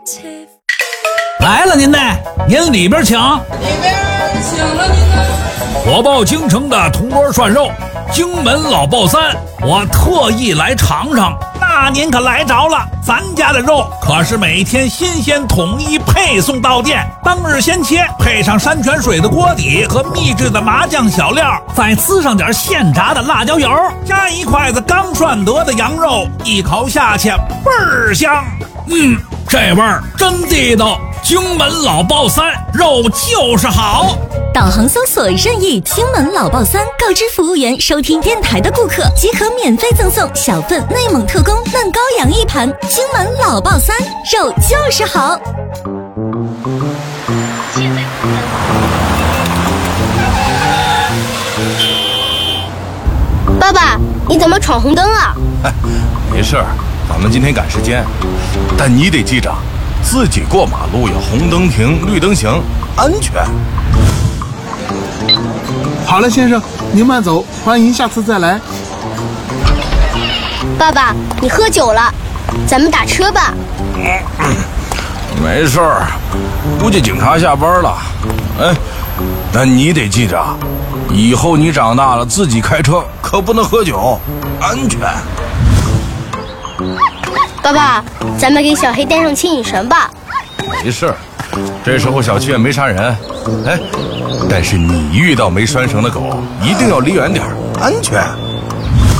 来了您呢，您里边请。 里边请了您呢。 火爆京城的铜锅涮肉，荆门老爆三，我特意来尝尝。那您可来着了，咱家的肉可是每天新鲜统一配送到店，当日先切，配上山泉水的锅底和秘制的麻酱小料，再滋上点现炸的辣椒油，加一筷子刚涮得的羊肉，一口下去倍儿香。这味儿真地道，荆门老爆三，肉就是好。 导航搜索任意荆门老爆三，告知服务员收听电台的顾客即可免费赠送小份内蒙特供嫩羔羊一盘。荆门老爆三，肉就是好。 爸爸，你怎么闯红灯啊？ 没事儿，咱们今天赶时间，但你得记着，自己过马路要红灯停，绿灯行，安全。 好了，先生，您慢走，欢迎下次再来。 爸爸，你喝酒了，咱们打车吧。 没事儿，估计警察下班了。但你得记着，以后你长大了自己开车可不能喝酒，安全。 爸爸，咱们给小黑带上牵引绳吧。 没事儿，这时候小区也没啥人。但是你遇到没拴绳的狗，一定要离远点，安全。